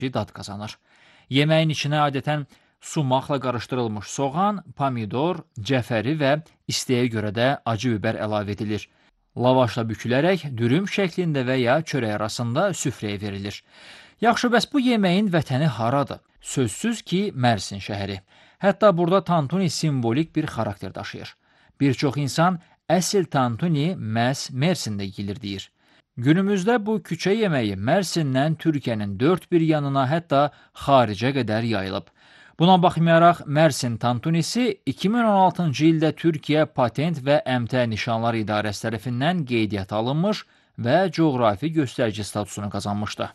dad qazanır. Yeməyin içinə adətən sumakla qarışdırılmış soğan, pomidor, cəfəri və isteyə görə də acı biber əlavə edilir. Lavaşla bükülərək dürüm şəklində və ya çörək arasında süfrəyə verilir. Yaxşı, bəs bu yeməyin vətəni haradır? Sözsüz ki, Mersin şəhəri. Hətta burada tantuni simvolik bir xarakter daşıyır. Bir çox insan əsl tantuni məhz Mersində yeyilir deyir. Günümüzdə bu küçə yeməyi Mersindən Türkiyənin dörd bir yanına, hətta xaricə qədər yayılıb. Buna baxmayaraq, Mersin tantunisi 2016-cı ildə Türkiyə Patent və Əmtəə Nişanlar İdarəsi tərəfindən qeydiyyata alınmış və coğrafi göstərici statusunu qazanmışdı.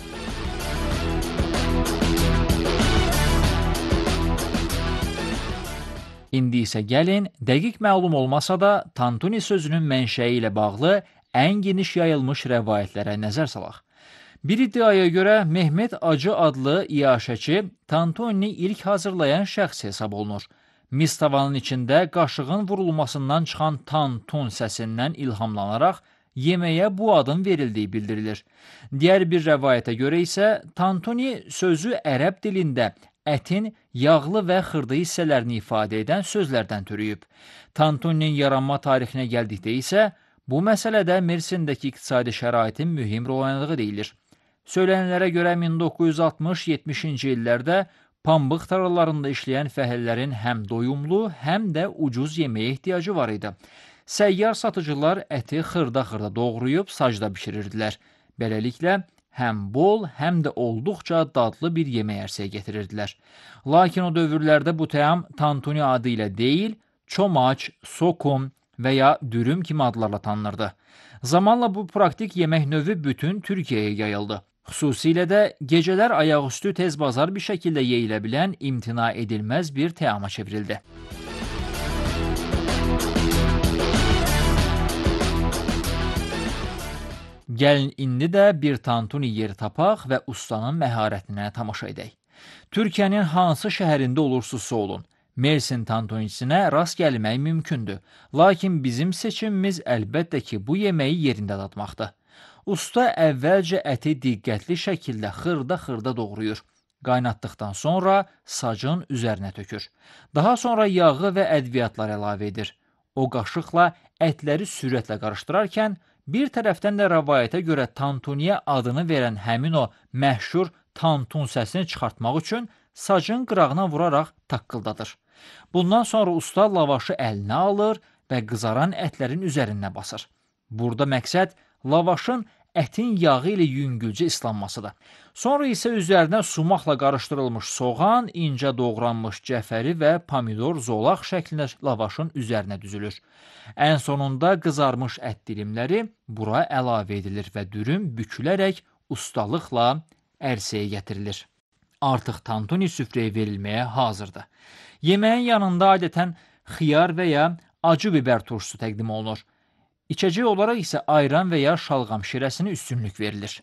İndi isə gəlin, dəqiq məlum olmasa da, tantuni sözünün mənşəyi ilə bağlı ən geniş yayılmış rəvayətlərə nəzər salaq. Bir iddiaya görə Mehmet Acı adlı iaşəçi tantunini ilk hazırlayan şəxs hesab olunur. Mis tavanın içində qaşığın vurulmasından çıxan tantun səsindən ilhamlanaraq yeməyə bu adın verildiyi bildirilir. Digər bir rəvayətə görə isə tantuni sözü ərəb dilində ətin yağlı və xırda hissələrini ifadə edən sözlərdən türüyüb. Tantuninin yaranma tarixinə gəldikdə isə bu məsələdə Mersindəki iqtisadi şəraitin mühim rol oynadığı deyilir. Söylənənlərə görə 1960-70-ci illərdə pambıq tarlalarında işləyən fəhəllərin həm doyumlu, həm də ucuz yeməyə ehtiyacı var idi. Səyyar satıcılar əti xırda-xırda doğrayıb sacda bişirirdilər. Beləliklə, həm bol, həm də olduqca dadlı bir yemək ərsəyə getirirdilər. Lakin o dövrlərdə bu təam tantuni adı ilə deyil, çomaç, sokum və ya dürüm kimi adlarla tanınırdı. Zamanla bu praktik yemək növü bütün Türkiyəyə yayıldı. Xüsusilə də gecələr ayaqüstü tez bazar bir şəkildə yeyilə bilən imtina edilməz bir təama çevrildi. Gəlin indi də bir tantuni yeri tapaq və ustanın məharətinə tamaşa edək. Türkiyənin hansı şəhərində olursunuzsa olun, Mersin tantunisinə rast gəlmək mümkündür. Lakin bizim seçimimiz əlbəttə ki, bu yeməyi yerində dadmaqdır. Usta əvvəlcə əti diqqətli şəkildə xırda-xırda doğrayır. Qaynatdıqdan sonra sacın üzərinə tökür. Daha sonra yağı və ədviyyatlar əlavə edir. O qaşıqla ətləri sürətlə qarışdırarkən, bir tərəfdən də rəvayətə görə tantuniyə adını verən həmin o məşhur tantun səsini çıxartmaq üçün sacın qırağına vuraraq taqqıldadır. Bundan sonra usta lavaşı əlinə alır və qızaran ətlərin üzərinə basır. Burada məqsəd lavaşın ətin yağı ilə yüngülcə islanmasıdır. Sonra isə üzərinə sumakla qarışdırılmış soğan, incə doğranmış cəfəri və pomidor zolaq şəklində lavaşın üzərinə düzülür. Ən sonunda qızarmış ət dilimləri bura əlavə edilir və dürüm bükülərək ustalıqla ərsəyə gətirilir. Artıq tantuni süfrəyə verilməyə hazırdır. Yeməyin yanında adətən xiyar və ya acı biber turşusu təqdim olunur. İçəcək olaraq isə ayran və ya şalğam şirəsini üstünlük verilir.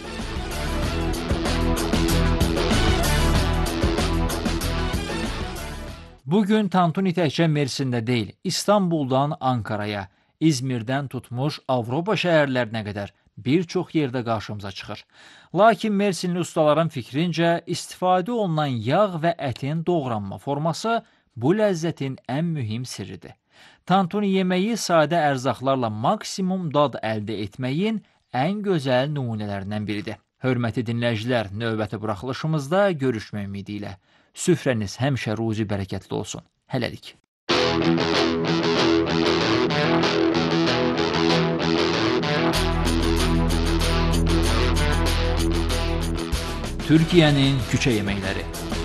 Bugün tantuni təkcə Mersində deyil, İstanbuldan Ankaraya, İzmirdən tutmuş Avropa şəhərlərinə qədər bir çox yerdə qarşımıza çıxır. Lakin Mersinli ustaların fikrincə istifadə olunan yağ və ətin doğranma forması bu ləzzətin ən mühüm sirridir. Tantuni yeməyi sadə ərzaqlarla maksimum dad əldə etməyin ən gözəl nümunələrindən biridir. Hörmətli dinləyicilər, növbəti buraxılışımızda görüşmək ümidi ilə. Süfrəniz həmişə ruzi bərəkətli olsun. Hələlik. Türkiyənin küçə yeməkləri.